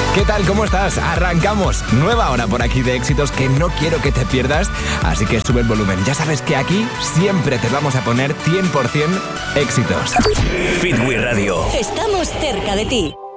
¿Qué tal? ¿Cómo estás? Arrancamos. Nueva hora por aquí de éxitos que no quiero que te pierdas, así que sube el volumen. Ya sabes que aquí siempre te vamos a poner 100% éxitos. Fit We Radio. Estamos cerca de ti.